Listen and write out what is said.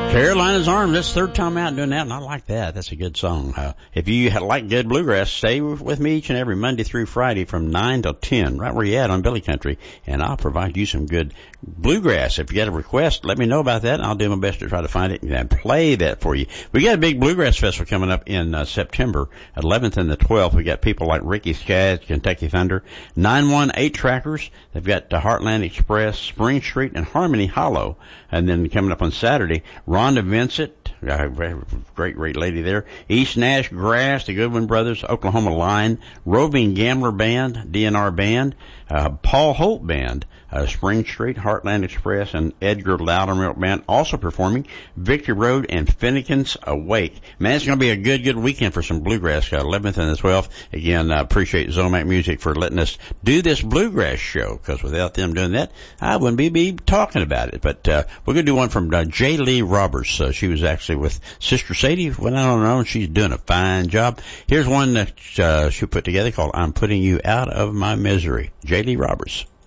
Carolina's Arms, that's the third time out doing that, and I like that. That's a good song. If you like good bluegrass, stay with me each and every Monday through Friday from 9 till 10, right where you at on Billy Country, and I'll provide you some good bluegrass. If you got a request, let me know about that, and I'll do my best to try to find it and play that for you. We got a big bluegrass festival coming up in September 11th and the 12th. We got people like Ricky Skaggs, Kentucky Thunder, 918 Trackers. They've got Heartland Express, Spring Street, and Harmony Hollow. And then coming up on Saturday, Rhonda Vincent, great lady there, East Nash Grass, the Goodwin Brothers, Oklahoma Line, Roving Gambler Band, DNR Band, Paul Holt Band, Spring Street, Heartland Express, and Edgar Loudermilk Band also performing, Victory Road, and Finnegan's Awake. Man, it's going to be a good weekend for some bluegrass, 11th and the 12th. Again, appreciate Zomac Music for letting us do this bluegrass show, because without them doing that, I wouldn't be talking about it. But we're going to do one from J. Lee Roberts. She was actually with Sister Sadie when I don't know, and she's doing a fine job. Here's one that she put together called I'm Putting You Out of My Misery. J. Lee Roberts.